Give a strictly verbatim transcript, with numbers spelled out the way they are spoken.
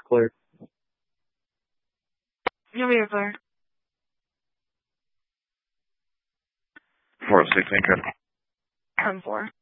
clear. You'll be clear. four oh six anchor. ten four.